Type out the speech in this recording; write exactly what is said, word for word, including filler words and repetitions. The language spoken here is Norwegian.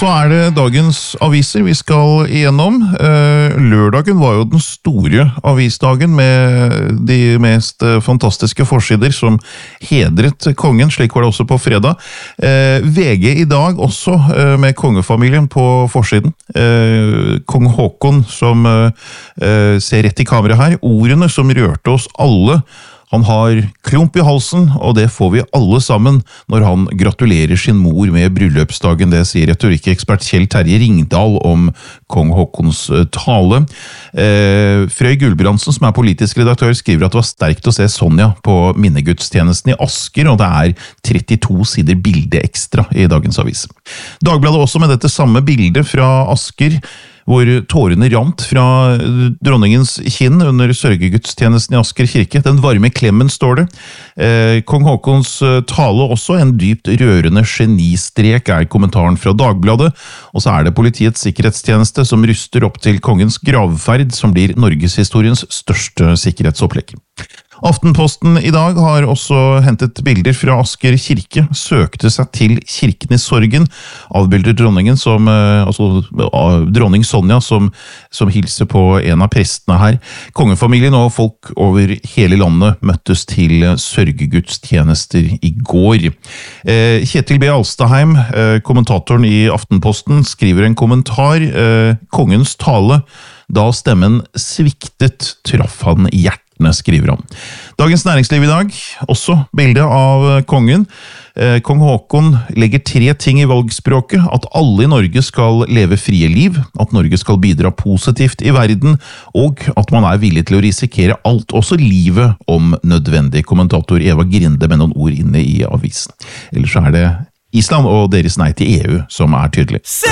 så er det dagens aviser vi skal igjennom. Lørdagen var jo den store avisdagen med de mest fantastiske forsider som hedret kongen, slik var det også på fredag. V G i dag også med kongefamilien på forsiden. Kong Håkon som ser rett i kamera her, ordene som rørte oss alle. Han har klump i halsen, og det får vi alle sammen når han gratulerer sin mor med bryllupsdagen. Det sier retorikkekspert Kjell Terje Ringdal om kong Håkons tale. Eh, Frøy Gulbrandsen, som er politisk redaktør, skriver at det var sterkt å se Sonja på minnegudstjenesten i Asker, og det er trettito sider bilde ekstra i dagens avis. Dagbladet også med dette samme bildet fra Asker, hvor tårene rant fra dronningens kinn under sørgegudstjenesten i Asker kirke. Den varme klemmen, står det. Eh, Kong Håkons tale også, en dypt rørende genistrek, er kommentaren fra Dagbladet. Og så er det Politiets sikkerhetstjeneste som ryster opp til kongens gravferd, som blir Norgeshistoriens største sikkerhetsopplegg. Aftenposten i dag har også hentet bilder fra Asker kirke, søkte seg til kirken i sorgen, avbilder dronningen som, altså dronning Sonja som, som hilser på en av prestene her. Kongefamilien og folk over hele landet møttes til sørgegudstjenester i går. Kjetil B. Alstaheim, kommentatoren i Aftenposten, skriver en kommentar. Kongens tale, da stemmen sviktet, traff han hjertet, skriver han. Dagens Næringsliv i dag, også bilde av kongen. Kong Håkon legger tre ting i valgspråket: at alle i Norge skal leve frie liv, at Norge skal bidra positivt i verden, og at man er villig til å risikere alt, også livet, om nødvendig. Kommentator Eva Grinde med noen ord inne i avisen. Ellers er det Island og deres nei til E U som er tydelig.